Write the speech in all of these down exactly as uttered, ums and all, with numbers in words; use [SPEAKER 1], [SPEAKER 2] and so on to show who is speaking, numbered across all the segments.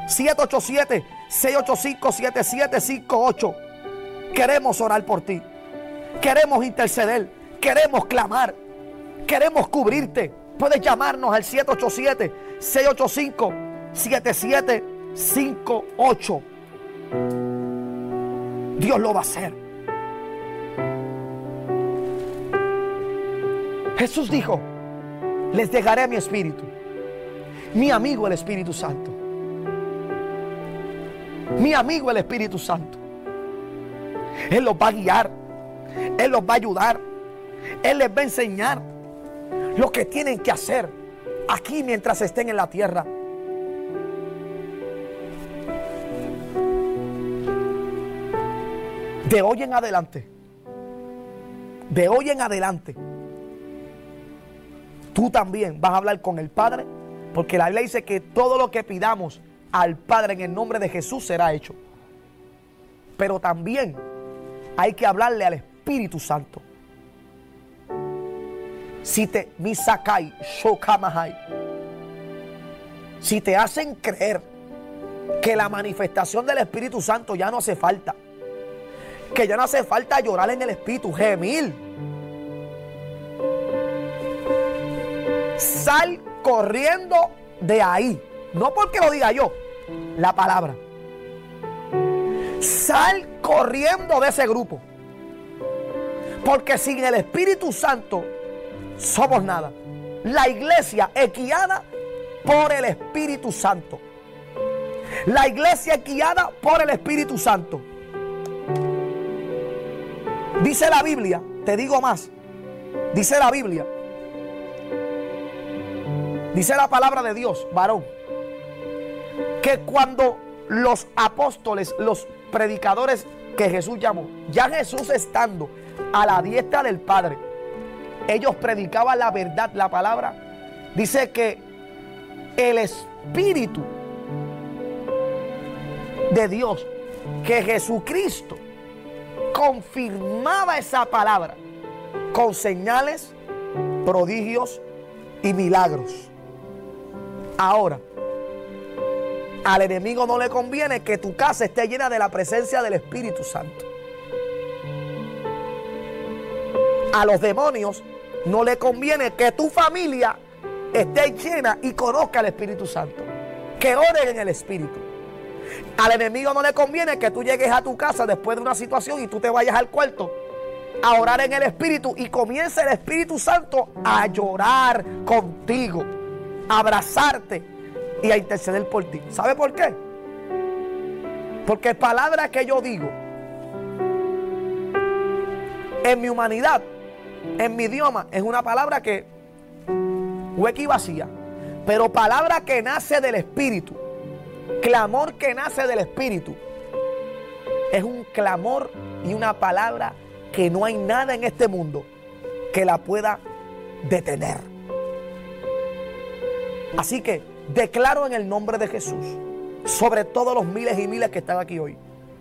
[SPEAKER 1] siete ocho siete, seis ocho cinco, siete siete cinco ocho. Queremos orar por ti. Queremos interceder. Queremos clamar. Queremos cubrirte. Puedes llamarnos al siete ocho siete, seis ocho cinco, siete siete cinco ocho. Dios lo va a hacer. Jesús dijo: les dejaré mi espíritu, mi amigo el Espíritu Santo. Mi amigo el Espíritu Santo. Él los va a guiar. Él los va a ayudar. Él les va a enseñar lo que tienen que hacer aquí mientras estén en la tierra. De hoy en adelante, de hoy en adelante, tú también vas a hablar con el Padre, porque la Biblia dice que todo lo que pidamos al Padre en el nombre de Jesús será hecho. Pero también hay que hablarle al Espíritu Santo. Si te misakai, shokamahai, si te hacen creer que la manifestación del Espíritu Santo ya no hace falta, que ya no hace falta llorar en el Espíritu, gemir, sal corriendo de ahí. No porque lo diga yo, la palabra. Sal corriendo de ese grupo, porque sin el Espíritu Santo somos nada. La iglesia es guiada por el Espíritu Santo. La iglesia es guiada por el Espíritu Santo. Dice la Biblia, te digo más, dice la Biblia, dice la palabra de Dios, varón, que cuando los apóstoles, los predicadores que Jesús llamó, ya Jesús estando a la diestra del Padre, ellos predicaban la verdad, la palabra. Dice que el Espíritu de Dios, que Jesucristo confirmaba esa palabra con señales, prodigios y milagros. Ahora, al enemigo no le conviene que tu casa esté llena de la presencia del Espíritu Santo. A los demonios no le conviene que tu familia esté llena y conozca al Espíritu Santo, que oren en el Espíritu. Al enemigo no le conviene que tú llegues a tu casa después de una situación y tú te vayas al cuarto a orar en el Espíritu y comience el Espíritu Santo a llorar contigo, a abrazarte y a interceder por ti. ¿Sabe por qué? Porque palabra que yo digo en mi humanidad, en mi idioma, es una palabra que hueca y vacía, pero palabra que nace del Espíritu, clamor que nace del Espíritu, es un clamor y una palabra que no hay nada en este mundo que la pueda detener. Así que declaro en el nombre de Jesús sobre todos los miles y miles que están aquí hoy,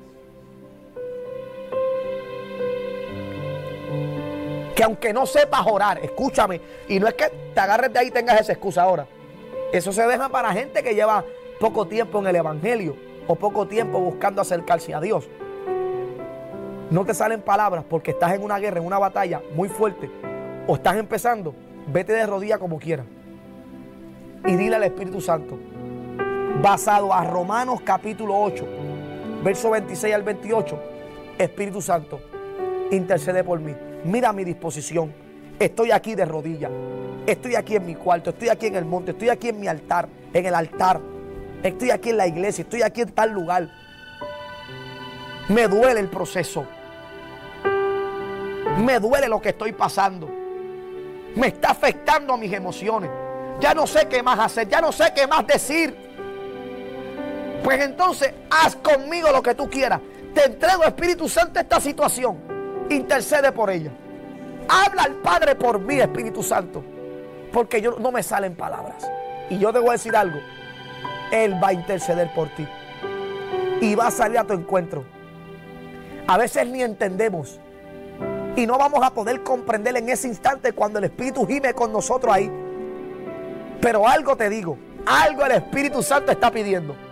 [SPEAKER 1] que aunque no sepas orar, escúchame, y no es que te agarres de ahí y tengas esa excusa ahora. Eso se deja para gente que lleva poco tiempo en el evangelio o poco tiempo buscando acercarse a Dios. No te salen palabras porque estás en una guerra, en una batalla muy fuerte, o estás empezando. Vete de rodillas como quieras y dile al Espíritu Santo, basado a Romanos capítulo ocho, verso veintiséis al veintiocho, Espíritu Santo, intercede por mí. Mira mi disposición. Estoy aquí de rodillas. Estoy aquí en mi cuarto. Estoy aquí en el monte. Estoy aquí en mi altar. En el altar. Estoy aquí en la iglesia. Estoy aquí en tal lugar. Me duele el proceso. Me duele lo que estoy pasando. Me está afectando a mis emociones. Ya no sé qué más hacer. Ya no sé qué más decir. Pues entonces haz conmigo lo que tú quieras. Te entrego, Espíritu Santo, esta situación. Intercede por ella. Habla al Padre por mí, Espíritu Santo, porque yo no me salen palabras. Y yo te voy a decir algo: Él va a interceder por ti y va a salir a tu encuentro. A veces ni entendemos y no vamos a poder comprender en ese instante cuando el Espíritu gime con nosotros ahí. Pero algo te digo, algo el Espíritu Santo está pidiendo.